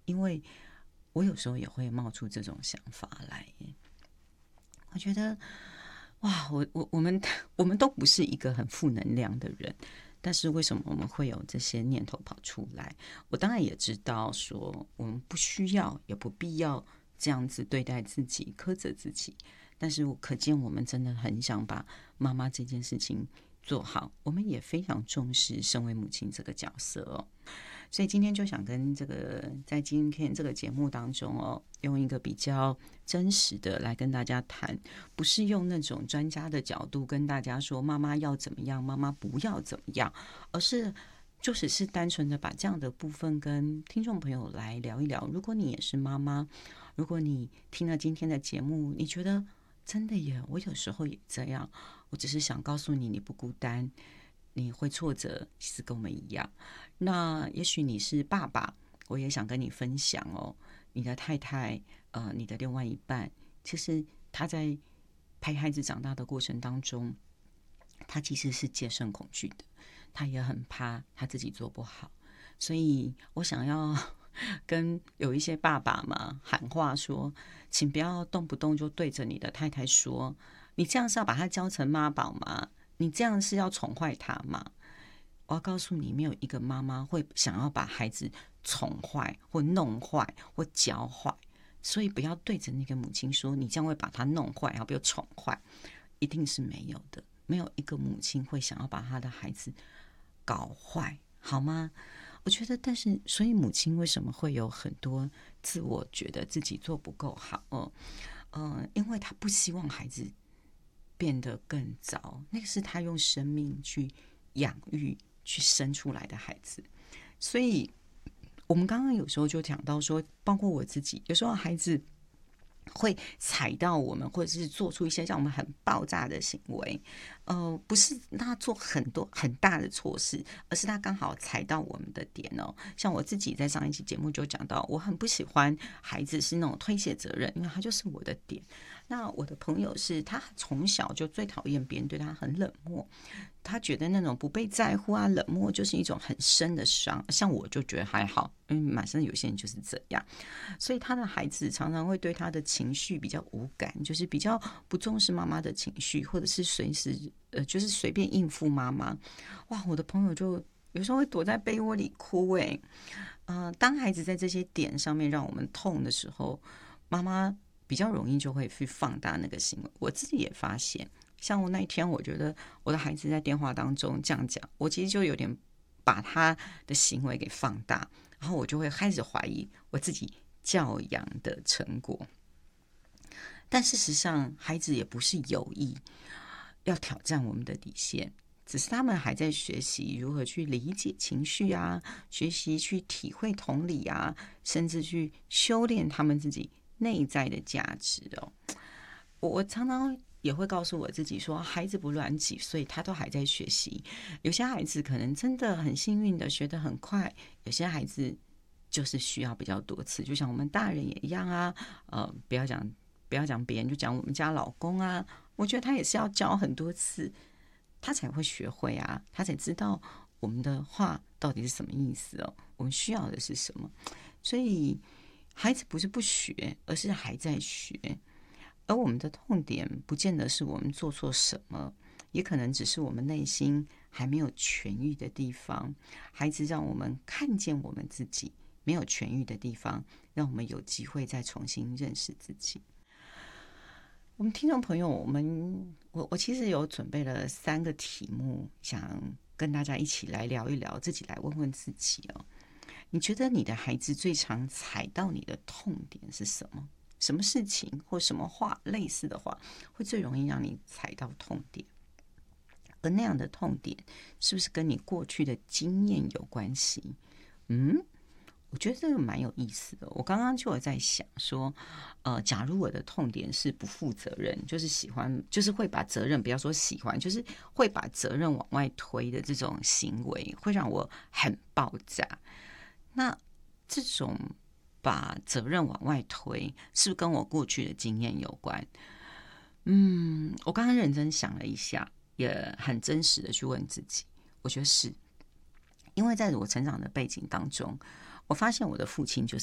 因为我有时候也会冒出这种想法来。我觉得，哇，我们都不是一个很负能量的人，但是为什么我们会有这些念头跑出来？我当然也知道说，我们不需要也不必要这样子对待自己、苛责自己，但是我可见我们真的很想把妈妈这件事情做好，我们也非常重视身为母亲这个角色哦。所以今天就想跟在今天这个节目当中哦，用一个比较真实的来跟大家谈，不是用那种专家的角度跟大家说妈妈要怎么样，妈妈不要怎么样，而是就只是单纯的把这样的部分跟听众朋友来聊一聊。如果你也是妈妈，如果你听了今天的节目，你觉得真的耶，我有时候也这样，我只是想告诉你，你不孤单，你会挫折，其实跟我们一样。那也许你是爸爸，我也想跟你分享哦，你的太太，你的另外一半，其实他在陪孩子长大的过程当中，他其实是戒慎恐惧的，他也很怕他自己做不好，所以我想要跟有一些爸爸嘛喊话说，请不要动不动就对着你的太太说，你这样是要把她教成妈宝吗？你这样是要宠坏她吗？我要告诉你，没有一个妈妈会想要把孩子宠坏或弄坏或教坏，所以不要对着那个母亲说你这样会把她弄坏，要不要宠坏，一定是没有的。没有一个母亲会想要把她的孩子搞坏，好吗？我觉得，但是，所以母亲为什么会有很多自我觉得自己做不够好哦？因为她不希望孩子变得更糟，那个是她用生命去养育、去生出来的孩子。所以，我们刚刚有时候就讲到说，包括我自己，有时候孩子会踩到我们，或者是做出一些让我们很爆炸的行为，不是他做很多很大的错事，而是他刚好踩到我们的点哦。像我自己在上一期节目就讲到，我很不喜欢孩子是那种推卸责任，因为他就是我的点。那我的朋友是他从小就最讨厌别人对他很冷漠，他觉得那种不被在乎啊、冷漠就是一种很深的伤。像我就觉得还好，因为马上有些人就是这样，所以他的孩子常常会对他的情绪比较无感，就是比较不重视妈妈的情绪，或者是随时就是随便应付妈妈。哇，我的朋友就有时候会躲在被窝里哭当孩子在这些点上面让我们痛的时候，妈妈比较容易就会去放大那个行为。我自己也发现，像我那一天，我觉得我的孩子在电话当中这样讲，我其实就有点把他的行为给放大，然后我就会开始怀疑我自己教养的成果。但事实上，孩子也不是有意要挑战我们的底线，只是他们还在学习如何去理解情绪啊，学习去体会同理啊，甚至去修炼他们自己内在的价值哦。我常常也会告诉我自己说，孩子不论几岁，他都还在学习。有些孩子可能真的很幸运的学得很快，有些孩子就是需要比较多次，就像我们大人也一样啊。不要讲别人，就讲我们家老公啊，我觉得他也是要教很多次，他才会学会啊，他才知道我们的话到底是什么意思哦，我们需要的是什么。所以孩子不是不学，而是还在学。而我们的痛点不见得是我们做错什么，也可能只是我们内心还没有痊愈的地方。孩子让我们看见我们自己没有痊愈的地方，让我们有机会再重新认识自己。我们听众朋友，我其实有准备了3个题目，想跟大家一起来聊一聊，自己来问问自己哦。你觉得你的孩子最常踩到你的痛点是什么？什么事情或什么话，类似的话，会最容易让你踩到痛点？而那样的痛点，是不是跟你过去的经验有关系？我觉得这个蛮有意思的。我刚刚就有在想说，假如我的痛点是不负责任，就是喜欢，就是会把责任，不要说喜欢，就是会把责任往外推的这种行为，会让我很爆炸。那这种把责任往外推，是不是跟我过去的经验有关？我刚刚认真想了一下，也很真实的去问自己，我觉得是因为在我成长的背景当中，我发现我的父亲就是